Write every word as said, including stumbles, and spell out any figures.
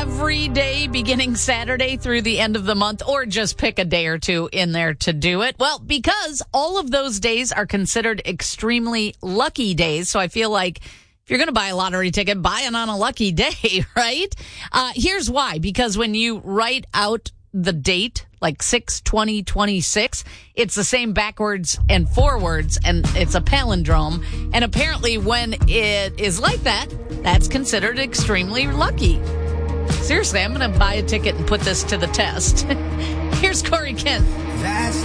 every day beginning Saturday through the end of the month, or just pick a day or two in there to do it? Well, because all of those days are considered extremely lucky days. So I feel like if you're going to buy a lottery ticket, buy it on a lucky day, right? Uh, here's why. Because when you write out the date, like six twenty twenty-six, it's the same backwards and forwards, and it's a palindrome. And apparently when it is like that, that's considered extremely lucky. Seriously, I'm going to buy a ticket and put this to the test. Here's Corey Kent. That's